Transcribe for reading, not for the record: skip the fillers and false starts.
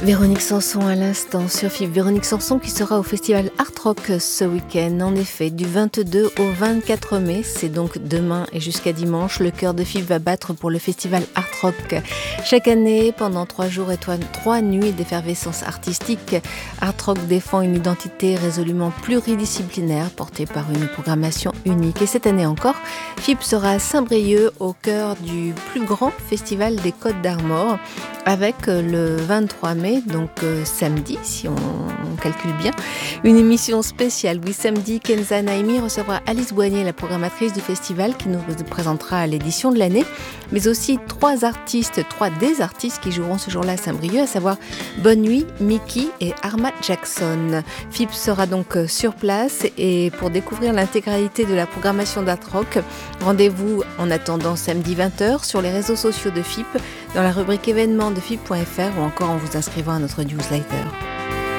Véronique Sanson à l'instant sur FIP. Véronique Sanson qui sera au festival Art Rock ce week-end. En effet, du 22 au 24 mai, c'est donc demain et jusqu'à dimanche, le chœur de FIP va battre pour le festival Art Rock. Chaque année, pendant 3 jours et 3 nuits d'effervescence artistique, Art Rock défend une identité résolument pluridisciplinaire portée par une programmation unique. Et cette année encore, FIP sera à Saint-Brieuc au cœur du plus grand festival des Côtes d'Armor avec le 23 mai, donc samedi, si on calcule bien, une émission spéciale. Oui, samedi, Kenza Naimi recevra Alice Boignet, la programmatrice du festival, qui nous présentera l'édition de l'année, mais aussi 3 des artistes qui joueront ce jour-là à Saint-Brieuc, à savoir Bonne Nuit, Mickey et Arma Jackson. FIP sera donc sur place et pour découvrir l'intégralité de la programmation d'Art Rock, rendez-vous en attendant samedi 20h sur les réseaux sociaux de FIP, dans la rubrique événements de FIP.fr ou encore en vous inscrivant à notre newsletter.